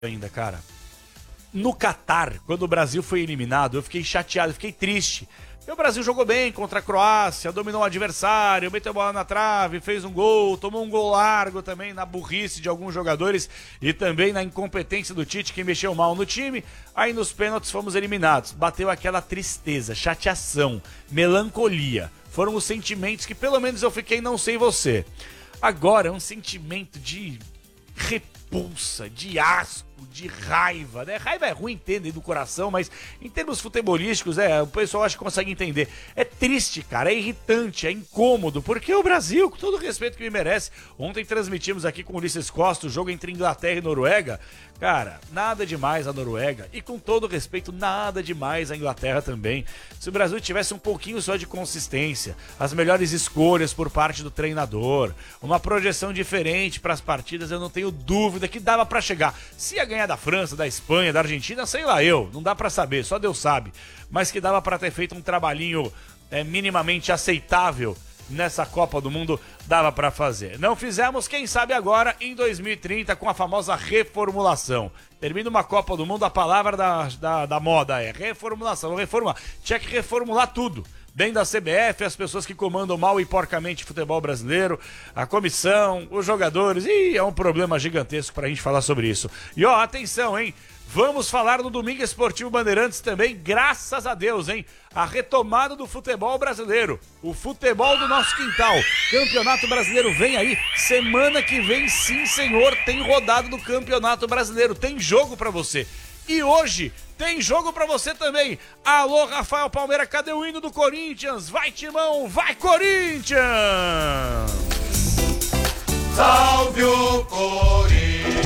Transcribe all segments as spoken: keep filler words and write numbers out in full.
ainda, cara. No Catar, quando o Brasil foi eliminado, eu fiquei chateado, eu fiquei triste. O Brasil jogou bem contra a Croácia, dominou o adversário, meteu a bola na trave, fez um gol, tomou um gol largo também na burrice de alguns jogadores e também na incompetência do Tite, que mexeu mal no time. Aí nos pênaltis fomos eliminados. Bateu aquela tristeza, chateação, melancolia. Foram os sentimentos que pelo menos eu fiquei, não sei você. Agora é um sentimento de repulsa, de asco, de raiva, né? Raiva é ruim, entende, do coração, mas em termos futebolísticos, é, o pessoal acho que consegue entender. É triste, cara, é irritante, é incômodo, porque o Brasil, com todo o respeito que me merece, ontem transmitimos aqui com o Ulisses Costa o jogo entre Inglaterra e Noruega. Cara, nada demais a Noruega e com todo respeito, nada demais a Inglaterra também. Se o Brasil tivesse um pouquinho só de consistência, as melhores escolhas por parte do treinador, uma projeção diferente para as partidas, eu não tenho dúvida que dava para chegar. Se ia ganhar da França, da Espanha, da Argentina, sei lá eu, não dá para saber, só Deus sabe. Mas que dava para ter feito um trabalhinho é, minimamente aceitável nessa Copa do Mundo, dava para fazer. Não fizemos, quem sabe agora, em dois mil e trinta, com a famosa reformulação. Termina uma Copa do Mundo, a palavra da, da, da moda é reformulação. Reformar. Tinha que reformular tudo. Dentro da C B F, as pessoas que comandam mal e porcamente o futebol brasileiro, a comissão, os jogadores, e é um problema gigantesco pra gente falar sobre isso. E ó, atenção, hein? Vamos falar no Domingo Esportivo Bandeirantes também, graças a Deus, hein? A retomada do futebol brasileiro, o futebol do nosso quintal. Campeonato Brasileiro vem aí, semana que vem, sim senhor, tem rodada do Campeonato Brasileiro, tem jogo pra você. E hoje tem jogo pra você também. Alô, Rafael Palmeira, cadê o hino do Corinthians? Vai, Timão, vai, Corinthians! Salve o Corinthians,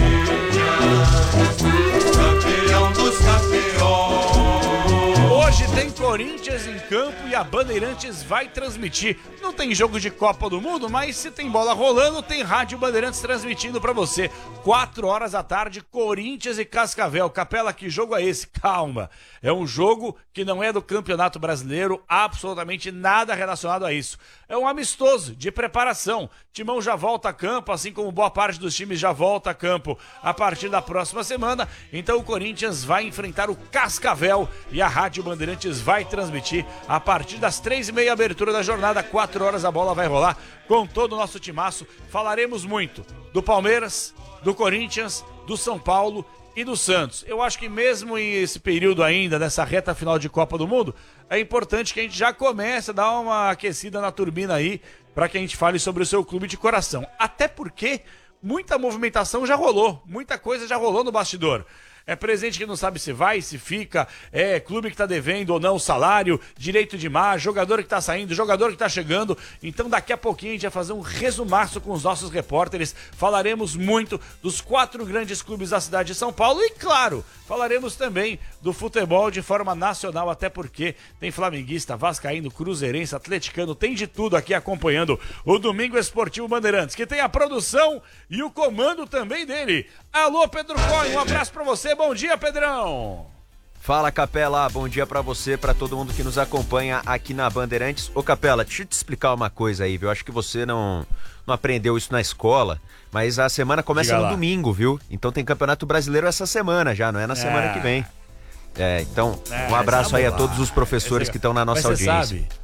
campeão dos campeões. Hoje tem Corinthians em campo e a Bandeirantes vai transmitir. Não tem jogo de Copa do Mundo, mas se tem bola rolando, tem Rádio Bandeirantes transmitindo pra você. Quatro horas da tarde, Corinthians e Cascavel. Capela, que jogo é esse? Calma. É um jogo que não é do Campeonato Brasileiro, absolutamente nada relacionado a isso. É um amistoso de preparação. Timão já volta a campo, assim como boa parte dos times já volta a campo a partir da próxima semana. Então o Corinthians vai enfrentar o Cascavel e a Rádio Bandeirantes vai transmitir a partir das três e meia, abertura da jornada, quatro horas a bola vai rolar com todo o nosso timaço. Falaremos muito do Palmeiras, do Corinthians, do São Paulo e do Santos. Eu acho que mesmo em esse período ainda, nessa reta final de Copa do Mundo, é importante que a gente já comece a dar uma aquecida na turbina aí, para que a gente fale sobre o seu clube de coração. Até porque muita movimentação já rolou, muita coisa já rolou no bastidor. É presente que não sabe se vai, se fica, é clube que tá devendo ou não salário, direito de mar, jogador que tá saindo, jogador que tá chegando. Então daqui a pouquinho a gente vai fazer um resumaço com os nossos repórteres. Falaremos muito dos quatro grandes clubes da cidade de São Paulo e, claro, falaremos também do futebol de forma nacional, até porque tem flamenguista, vascaíno, cruzeirense, atleticano, tem de tudo aqui acompanhando o Domingo Esportivo Bandeirantes, que tem a produção e o comando também dele. Alô, Pedro Coy, um abraço pra você, bom dia, Pedrão! Fala, Capela, bom dia pra você, pra todo mundo que nos acompanha aqui na Bandeirantes. Ô, Capela, deixa eu te explicar uma coisa aí, viu? Acho que você não, não aprendeu isso na escola, mas a semana começa no domingo, viu? Então tem Campeonato Brasileiro essa semana já, não é na semana é. que vem. É, então, é, um abraço aí a todos os professores que estão na nossa mas audiência. Sabe?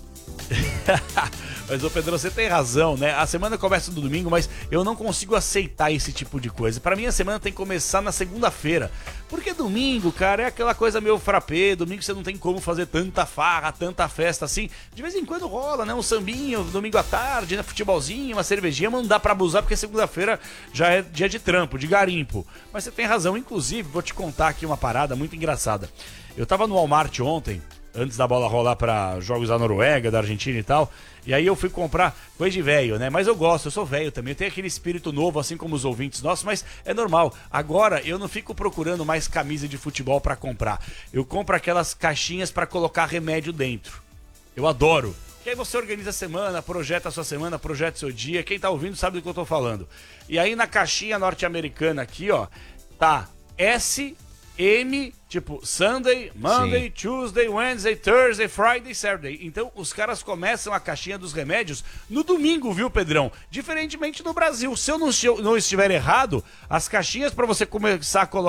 Mas, ô Pedro, você tem razão, né? A semana começa no domingo, mas eu não consigo aceitar esse tipo de coisa. Pra mim, a semana tem que começar na segunda-feira. Porque domingo, cara, é aquela coisa meio frappé. Domingo você não tem como fazer tanta farra, tanta festa assim. De vez em quando rola, né? Um sambinho, domingo à tarde, né? Futebolzinho, uma cervejinha, mas não dá pra abusar porque segunda-feira já é dia de trampo, de garimpo. Mas você tem razão. Inclusive, vou te contar aqui uma parada muito engraçada. Eu tava no Walmart ontem, antes da bola rolar para jogos da Noruega, da Argentina e tal, e aí eu fui comprar coisa de velho, né? Mas eu gosto, eu sou velho também, eu tenho aquele espírito novo, assim como os ouvintes nossos, mas é normal. Agora eu não fico procurando mais camisa de futebol para comprar. Eu compro aquelas caixinhas para colocar remédio dentro. Eu adoro. Que aí você organiza a semana, projeta a sua semana, projeta o seu dia. Quem tá ouvindo sabe do que eu tô falando. E aí na caixinha norte-americana aqui, ó, tá S M, tipo Sunday, Monday, Sim. Tuesday, Wednesday, Thursday, Friday, Saturday. Então os caras começam a caixinha dos remédios no domingo, viu, Pedrão? Diferentemente do Brasil. Se eu não, não estiver errado, as caixinhas para você começar a colocar